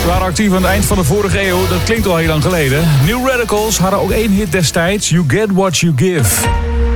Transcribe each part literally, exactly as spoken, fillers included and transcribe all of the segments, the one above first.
Ze waren actief aan het eind van de vorige eeuw. Dat klinkt al heel lang geleden. New Radicals hadden ook één hit destijds. You Get What You Give.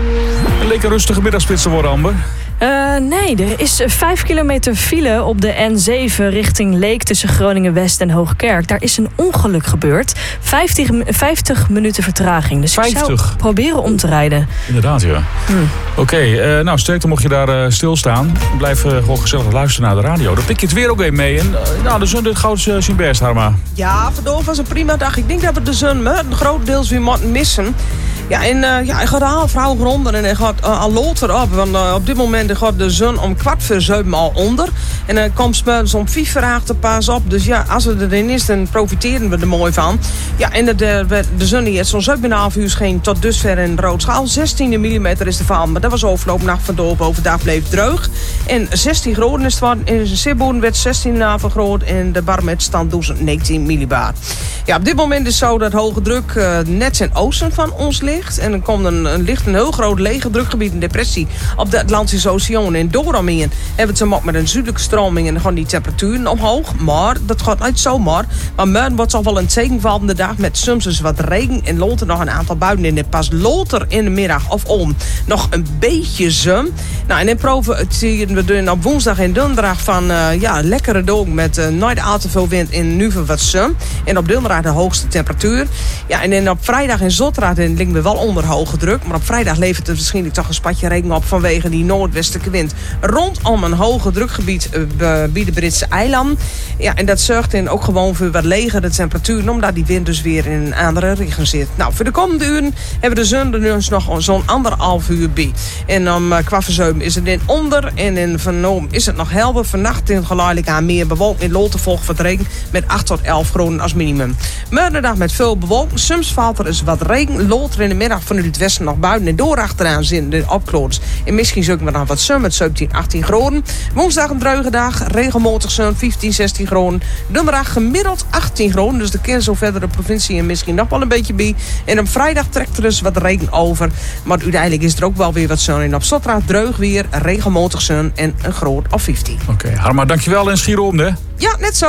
Het leek een rustige middagspits te worden, Amber. Uh, nee, er is vijf kilometer file op de N zeven richting Leek tussen Groningen-West en Hoogkerk. Daar is een ongeluk gebeurd. vijftig, vijftig minuten vertraging. Dus vijftig. Ik zou proberen om te rijden. Inderdaad, ja. Hmm. Oké, okay, uh, nou sterkte mocht je daar uh, stilstaan. Blijf uh, gewoon gezellig luisteren naar de radio. Dan pik je het weer ook even mee. En uh, nou, de zon dit goud uh, zien best, Harma. Ja, vandaag was een prima dag. Ik denk dat we de zon me een groot deels weer moeten missen. Ja, en uh, ja, hij gaat al vrouw gronden en hij gaat uh, al loter op. Want uh, op dit moment gaat de zon om kwart voor zeven al onder. En dan uh, komt ze om vijf vraag te pas op. Dus ja, als het erin is, dan profiteren we er mooi van. Ja, en de, de, de zon hier zo'n zeven komma vijf uur scheen tot dusver in Roodschaal. zestien millimeter is de val, maar dat was overloop nacht van dorp. Overdag bleef droog. En zestien graden is het wat. In Sibboen werd zestien komma vijf groot en de barometer stand negentien millibar. Ja, op dit moment is zo dat hoge druk uh, net ten oosten van ons ligt. En er komt een, een licht een heel groot lege drukgebied, een depressie op de Atlantische Oceaan. En daaromheen hebben we het met een zuidelijke stroming en dan gaan die temperaturen omhoog. Maar dat gaat niet zomaar. Maar morgen wordt het al wel een tegenvallende dag met soms eens wat regen en later nog een aantal buien. En pas later in de middag of om nog een beetje zon. Nou, en in proeven zien we doen op woensdag en donderdag van uh, ja, lekkere dag met uh, nooit al te veel wind en nu van wat zon. En op donderdag de hoogste temperatuur. Ja, en dan op vrijdag en zaterdag liggen we wel onder hoge druk. Maar op vrijdag levert het waarschijnlijk toch een spatje regen op vanwege die noordwestelijke wind. Rondom een hoge drukgebied uh, bij de Britse eilanden. Ja, en dat zorgt in ook gewoon voor wat legere temperaturen. Omdat die wind dus weer in een andere richting zit. Nou, voor de komende uren hebben we de zon er dus nog zo'n anderhalf uur bij. En om uh, kwart voor zeven is het in onder. En in Van is het nog helder. Vannacht in geleidelijk aan meer bewolking. In Lotte volgt wat regen met acht tot elf graden als minimum. Morgendag met veel bewolking. Soms valt er eens wat regen. Later in de middag vanuit het westen nog buiten en door achteraan zitten de opklaringen. En misschien zoeken we nog wat zon met zeventien, achttien graden. Woensdag een druige dag, regelmatig zon, vijftien, zestien graden. Donderdag gemiddeld achttien graden. Dus de kind zo verder de provincie en misschien nog wel een beetje bij. En op vrijdag trekt er dus wat regen over. Maar uiteindelijk is er ook wel weer wat zon. En op zaterdag dreug weer, regelmatig zon en een graad of vijftien. Oké, okay, Harma, dankjewel en schier om, hè? Ja, net zo.